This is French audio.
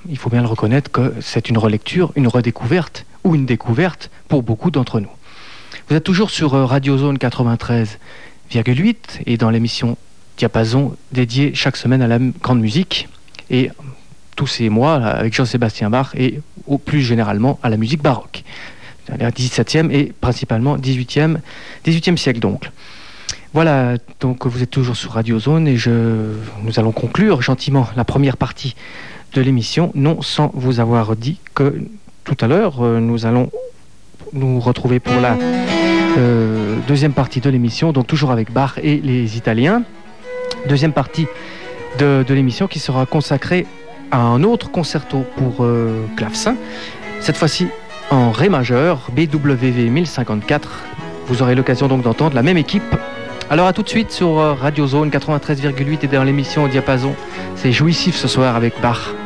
il faut bien le reconnaître que c'est une relecture, une redécouverte ou une découverte pour beaucoup d'entre nous. Vous êtes toujours sur Radio Zone 93,8 et dans l'émission Diapason dédiée chaque semaine à la grande musique et tous ces mois avec Jean-Sébastien Bach et plus généralement à la musique baroque. La 17e et principalement 18e siècle donc. Voilà, donc vous êtes toujours sur Radio Zone et nous allons conclure gentiment la première partie de l'émission, non sans vous avoir dit que tout à l'heure, nous allons nous retrouver pour la deuxième partie de l'émission, donc toujours avec Bach et les Italiens. Deuxième partie de l'émission qui sera consacrée à un autre concerto pour clavecin, cette fois-ci en Ré majeur, BWV 1054. Vous aurez l'occasion donc d'entendre la même équipe. Alors à tout de suite sur Radio Zone 93,8 et dans l'émission Diapason. C'est jouissif ce soir avec Bach.